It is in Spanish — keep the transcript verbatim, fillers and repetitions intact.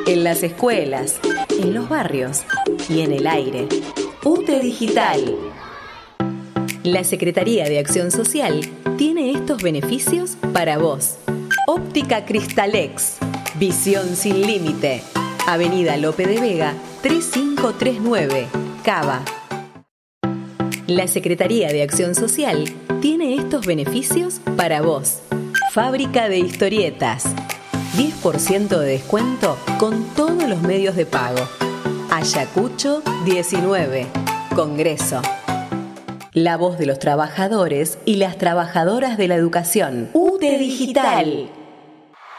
en las escuelas, en los barrios y en el aire. U T E Digital. La Secretaría de Acción Social tiene estos beneficios para vos. Óptica Cristalex. Visión sin límite. Avenida Lope de Vega, tres cinco tres nueve, Cava. La Secretaría de Acción Social tiene estos beneficios para vos. Fábrica de historietas. diez por ciento de descuento con todos los medios de pago. Ayacucho diecinueve, Congreso. La voz de los trabajadores y las trabajadoras de la educación. U T E Digital.